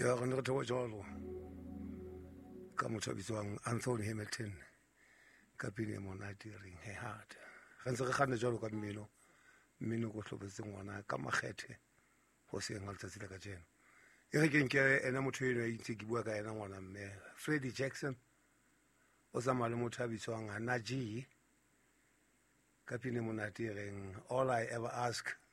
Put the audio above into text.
Ya re ne re thewa jalo ka motho a bitswang Anthony Hamilton ka pina e monate e reng Hey Heart re ntse re kganne jalo ka mmino ko hlopetse ngwana ka makgethe go seng ga letsatsi la ka jeno e re ke nke ena motho eno a itse ke bua ka ena ngwana mme Freddie Jackson o tsamaya le motho a bitswang Hannah G ka pina e monate e reng All I Ever Ask